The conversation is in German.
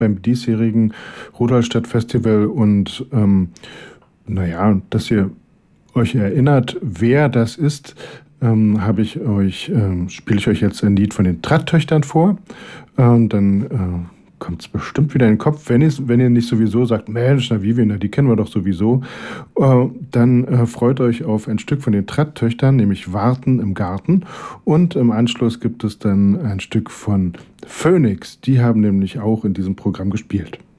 beim diesjährigen Rudolstadt Festival und dass ihr euch erinnert, wer das ist, spiele ich euch jetzt ein Lied von den Tratttöchtern vor. Und dann kommt es bestimmt wieder in den Kopf, wenn ihr nicht sowieso sagt, Mensch, na Vivian, die kennen wir doch sowieso. Dann freut euch auf ein Stück von den Tratttöchtern, nämlich Warten im Garten. Und im Anschluss gibt es dann ein Stück von Phoenix. Die haben nämlich auch in diesem Programm gespielt.